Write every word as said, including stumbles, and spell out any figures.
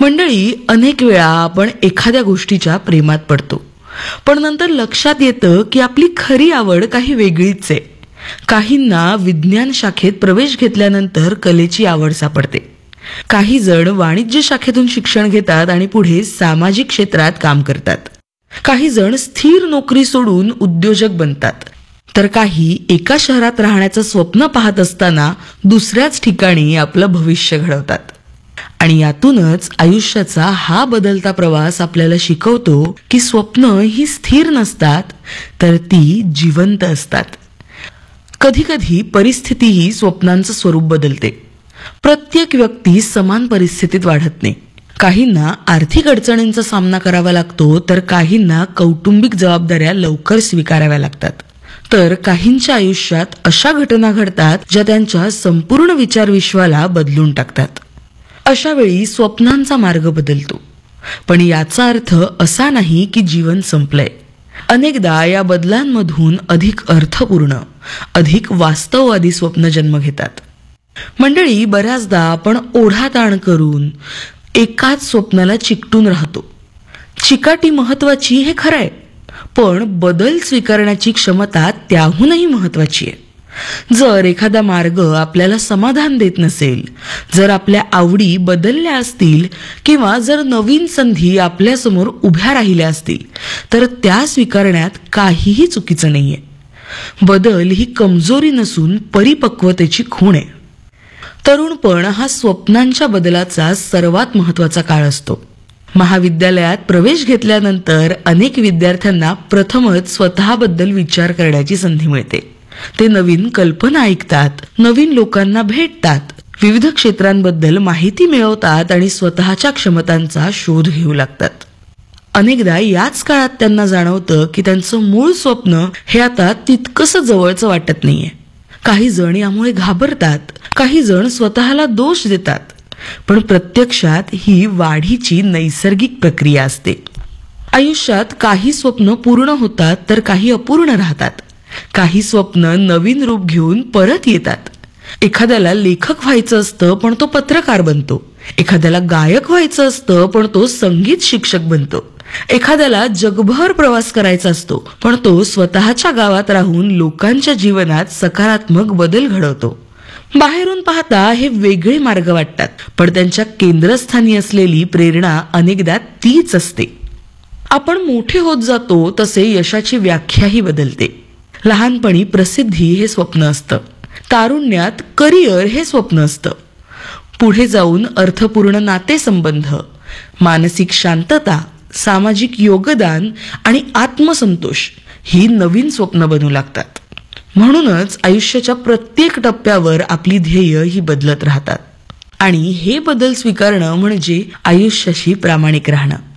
मंडळी, अनेक वेळा आपण एखाद्या गोष्टीच्या प्रेमात पडतो, पण नंतर लक्षात येतं की आपली खरी आवड काही वेगळीच आहे. काहींना विज्ञान शाखेत प्रवेश घेतल्यानंतर कलेची आवड सापडते. काही जण वाणिज्य शाखेतून शिक्षण घेतात आणि पुढे सामाजिक क्षेत्रात काम करतात. काही जण स्थिर नोकरी सोडून उद्योजक बनतात, तर काही एका शहरात राहण्याचं स्वप्न पाहत असताना दुसऱ्याच ठिकाणी आपलं भविष्य घडवतात. आणि यातूनच आयुष्याचा हा बदलता प्रवास आपल्याला शिकवतो की स्वप्न ही स्थिर नसतात, तर ती जिवंत असतात. कधी कधी परिस्थितीही स्वप्नांचं स्वरूप बदलते. प्रत्येक व्यक्ती समान परिस्थितीत वाढत नाही. काहींना आर्थिक अडचणींचा सामना करावा लागतो, तर काहींना कौटुंबिक जबाबदाऱ्या लवकर स्वीकाराव्या लागतात. तर काहींच्या आयुष्यात अशा घटना घडतात ज्या त्यांच्या संपूर्ण विचारविश्वाला बदलून टाकतात. अशा वेळी स्वप्नांचा मार्ग बदलतो, पण याचा अर्थ असा नाही की जीवन संपलंय. अनेकदा या बदलांमधून अधिक अर्थपूर्ण, अधिक वास्तववादी स्वप्न जन्म घेतात. मंडळी, बऱ्याचदा आपण ओढाताण करून एकाच स्वप्नाला चिकटून राहतो. चिकाटी महत्वाची हे खरं आहे, पण बदल स्वीकारण्याची क्षमता त्याहूनही महत्वाची आहे. जर एखादा मार्ग आपल्याला समाधान देत नसेल, जर आपल्या आवडी बदलल्या असतील किंवा जर नवीन संधी आपल्यासमोर उभ्या राहिल्या असतील, तर त्या स्वीकारण्यात काहीही चुकीचं नाहीये. बदल ही कमजोरी नसून परिपक्वतेची खूण आहे. तरुणपण हा स्वप्नांच्या बदलाचा सर्वात महत्वाचा काळ असतो. महाविद्यालयात प्रवेश घेतल्यानंतर अनेक विद्यार्थ्यांना प्रथमच स्वतःबद्दल विचार करण्याची संधी मिळते. ते नवीन कल्पना ऐकतात, नवीन लोकांना भेटतात, विविध क्षेत्रांबद्दल माहिती मिळवतात आणि स्वतःच्या क्षमतांचा शोध घेऊ लागतात. अनेकदा याच काळात त्यांना जाणवतं की त्यांचं मूळ स्वप्न हे आता तितकंसं जवळचं वाटत नाहीये. काही जण यामुळे घाबरतात, काही जण स्वतःला दोष देतात, पण प्रत्यक्षात ही वाढीची नैसर्गिक प्रक्रिया असते. आयुष्यात काही स्वप्न पूर्ण होतात, तर काही अपूर्ण राहतात. काही स्वप्न नवीन रूप घेऊन परत येतात. एखाद्याला लेखक व्हायचं असतं, पण तो पत्रकार बनतो. एखाद्याला गायक व्हायचं असतं, पण तो संगीत शिक्षक बनतो. एखाद्याला जगभर प्रवास करायचा असतो, पण तो स्वतःच्या गावात राहून लोकांच्या जीवनात सकारात्मक बदल घडवतो. बाहेरून पाहता हे वेगळे मार्ग वाटतात, पण त्यांच्या केंद्रस्थानी असलेली प्रेरणा अनेकदा तीच असते. आपण मोठे होत जातो तसे यशाची व्याख्याही बदलते. लहानपणी प्रसिद्धी हे स्वप्न असतं, तारुण्यात करिअर हे स्वप्न असतं, पुढे जाऊन अर्थपूर्ण नातेसंबंध, मानसिक शांतता, सामाजिक योगदान आणि आत्मसंतोष ही नवीन स्वप्न बनू लागतात. म्हणूनच आयुष्याच्या प्रत्येक टप्प्यावर आपली ध्येय ही बदलत राहतात. आणि हे बदल स्वीकारणं म्हणजे आयुष्याशी प्रामाणिक राहणं.